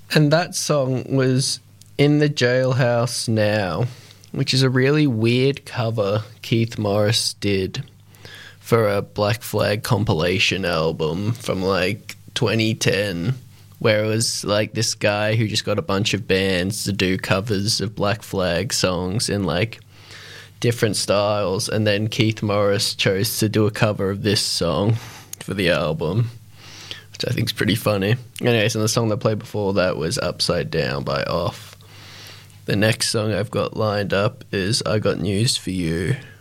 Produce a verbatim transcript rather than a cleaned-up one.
And that song was In the Jailhouse Now, which is a really weird cover Keith Morris did for a Black Flag compilation album from like twenty ten, where it was like this guy who just got a bunch of bands to do covers of Black Flag songs in like different styles, and then Keith Morris chose to do a cover of this song for the album, which I think is pretty funny. Anyways, and the song that played before that was Upside Down by Off. The next song I've got lined up is I Got News for You